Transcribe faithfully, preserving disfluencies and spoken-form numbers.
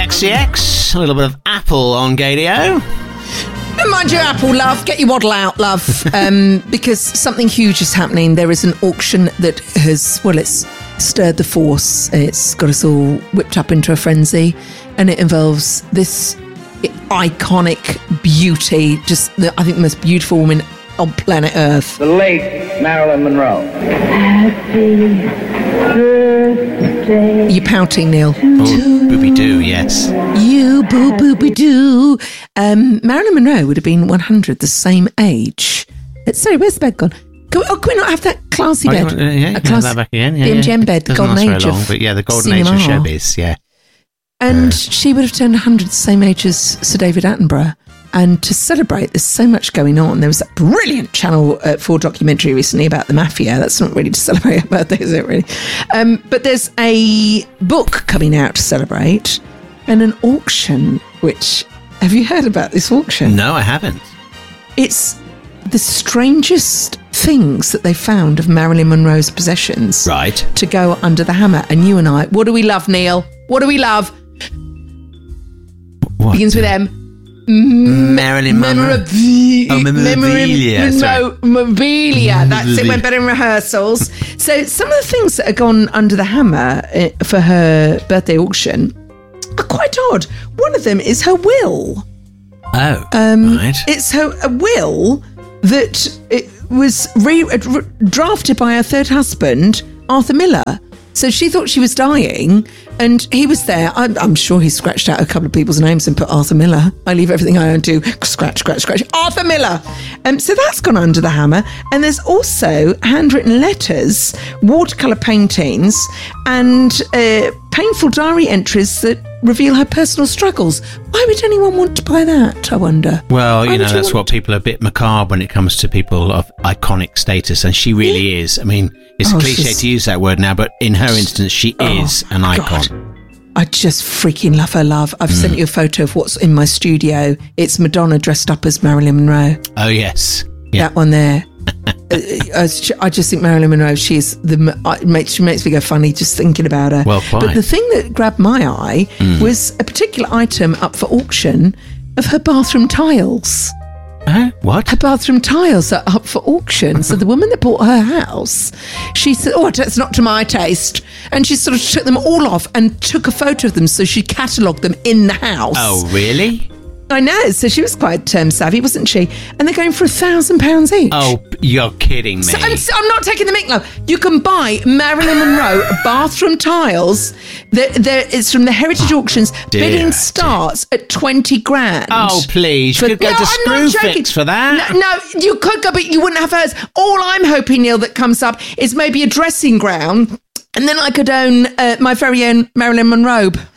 X C X, a little bit of Apple on Gadio. And mind your Apple, love. Get your waddle out, love. um, because something huge is happening. There is an auction that has, well, it's stirred the force. It's got us all whipped up into a frenzy. And it involves this iconic beauty, just the, I think the most beautiful woman on planet Earth. The late Marilyn Monroe. Happy birthday. You're pouting, Neil. Oh, booby-doo, yes. You boo booby doo. Um, Marilyn Monroe would have been one hundred, the same age. Uh, sorry, where's the bed gone? Can we, oh, can we not have that classy Oh, bed? you want- uh, yeah, you A can have that back again. Yeah, the yeah. M G M bed, the Doesn't golden last age very long, of but yeah, the golden age cinema. of showbiz, yeah. And Uh, she would have turned one hundred, the same age as Sir David Attenborough. And to celebrate, there's so much going on. There was that brilliant Channel uh, four documentary recently about the mafia. That's not really to celebrate her birthday, is it really? Um, but there's a book coming out to celebrate and an auction, which... Have you heard about this auction? No, I haven't. It's the strangest things that they found of Marilyn Monroe's possessions. Right. To go under the hammer. And you and I, what do we love, Neil? What do we love? What? Begins with M. Marilyn Monroe. Memorabilia. Oh, memorabilia, sorry. Memorabilia. That's it. Went better in rehearsals. So some of the things that have gone under the hammer uh, for her birthday auction are quite odd. One of them is her will. Oh, Um, right. It's her a will that it was re- uh, re- drafted by her third husband, Arthur Miller. So she thought she was dying, and he was there. I'm, I'm sure he scratched out a couple of people's names and put Arthur Miller. I leave everything I own to scratch, scratch, scratch. Arthur Miller. Um, so that's gone under the hammer. And there's also handwritten letters, watercolour paintings, and uh, painful diary entries that reveal her personal struggles. Why would anyone want to buy that, I wonder? Well, Why you know, would that's want what people are a bit macabre when it comes to people of iconic status, and she really is. I mean, it's Oh, cliche she's- to use that word now, but in her instance, she Oh, is an icon. God. I just freaking love her, love. I've sent you a photo of what's in my studio. It's Madonna dressed up as Marilyn Monroe. Oh, yes. Yeah. That one there. Uh, I I just think Marilyn Monroe, she's the, uh, it makes, she makes me go funny just thinking about her. Well, quite. But the thing that grabbed my eye was a particular item up for auction of her bathroom tiles. Huh? What? Her bathroom tiles are up for auction. So the woman that bought her house, she said, oh, that's not to my taste. And she sort of took them all off and took a photo of them so she catalogued them in the house. Oh, really? I know. So she was quite um, savvy, wasn't she? And they're going for a thousand pounds each. Oh, you're kidding me. So I'm, so I'm not taking the mick, love. You can buy Marilyn Monroe bathroom tiles. They're, they're, it's from the Heritage Auctions. dear, Bidding dear. starts at twenty grand. Oh, please. You For- could go No, to I'm not joking. Screwfix for that. No, no, you could go, but you wouldn't have hers. All I'm hoping, Neil, that comes up is maybe a dressing gown, and then I could own uh, my very own Marilyn Monroe.